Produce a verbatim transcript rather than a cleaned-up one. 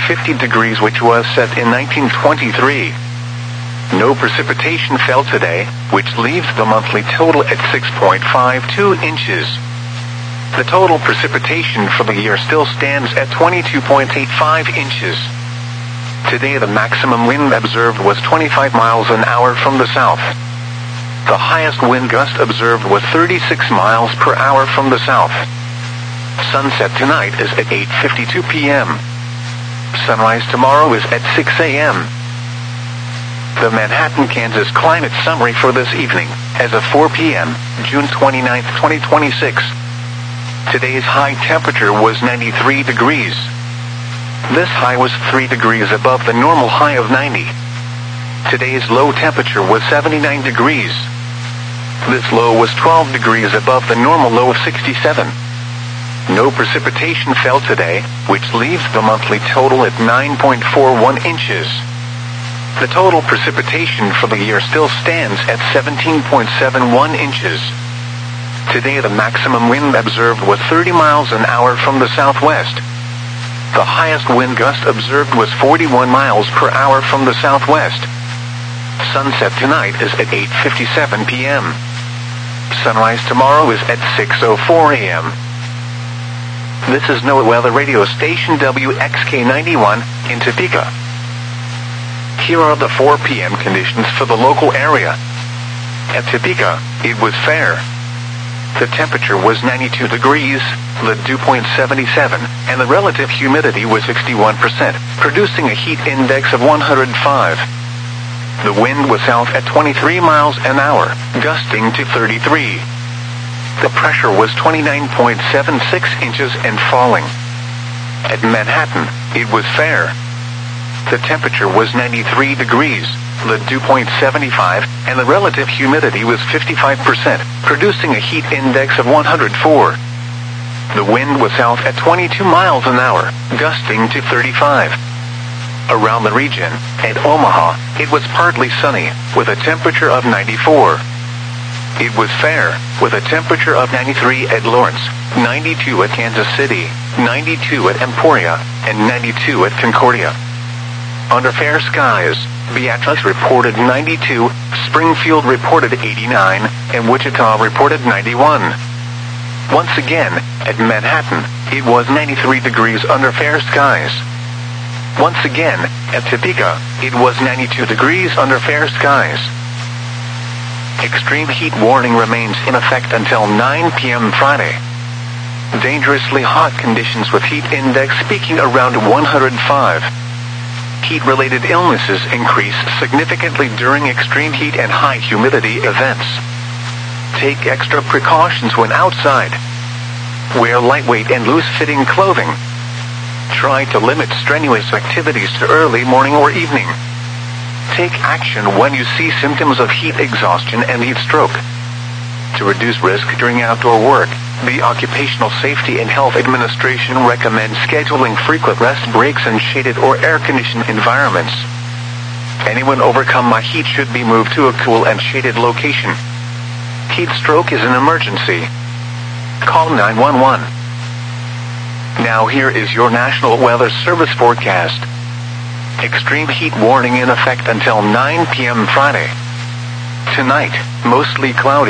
fifty degrees, which was set in nineteen twenty-three. No precipitation fell today, which leaves the monthly total at six point five two inches. The total precipitation for the year still stands at twenty-two point eight five inches. Today the maximum wind observed was twenty-five miles an hour from the south. The highest wind gust observed was thirty-six miles per hour from the south. Sunset tonight is at eight fifty-two p m Sunrise tomorrow is at six a m The Manhattan, Kansas climate summary for this evening, as of four p m, June twenty-ninth, twenty twenty-six. Today's high temperature was ninety-three degrees. This high was three degrees above the normal high of ninety. Today's low temperature was seventy-nine degrees. This low was twelve degrees above the normal low of sixty-seven. No precipitation fell today, which leaves the monthly total at nine point four one inches. The total precipitation for the year still stands at seventeen point seven one inches. Today the maximum wind observed was thirty miles an hour from the southwest. The highest wind gust observed was forty-one miles per hour from the southwest. Sunset tonight is at eight fifty-seven p m Sunrise tomorrow is at six oh four a m This is NOAA Weather Radio Station W X K ninety-one in Topeka. Here are the four p m conditions for the local area. At Topeka, it was fair. The temperature was ninety-two degrees, the dew point seventy-seven, and the relative humidity was sixty-one percent, producing a heat index of one hundred five. The wind was south at twenty-three miles an hour, gusting to thirty-three. The pressure was twenty-nine point seven six inches and falling. At Manhattan, it was fair. The temperature was ninety-three degrees, the dew point seventy-five, and the relative humidity was fifty-five percent, producing a heat index of one hundred four. The wind was south at twenty-two miles an hour, gusting to thirty-five. Around the region, at Omaha, it was partly sunny, with a temperature of ninety-four. It was fair, with a temperature of ninety-three at Lawrence, ninety-two at Kansas City, ninety-two at Emporia, and ninety-two at Concordia. Under fair skies, Beatrice reported ninety-two, Springfield reported eighty-nine, and Wichita reported ninety-one. Once again, at Manhattan, it was ninety-three degrees under fair skies. Once again, at Topeka, it was ninety-two degrees under fair skies. Extreme heat warning remains in effect until nine p m Friday. Dangerously hot conditions with heat index peaking around one hundred five. Heat-related illnesses increase significantly during extreme heat and high humidity events. Take extra precautions when outside. Wear lightweight and loose-fitting clothing. Try to limit strenuous activities to early morning or evening. Take action when you see symptoms of heat exhaustion and heat stroke. To reduce risk during outdoor work, the Occupational Safety and Health Administration recommends scheduling frequent rest breaks in shaded or air-conditioned environments. Anyone overcome by heat should be moved to a cool and shaded location. Heat stroke is an emergency. Call nine one one. Now here is your National Weather Service forecast. Extreme heat warning in effect until nine p m Friday. Tonight, mostly cloudy.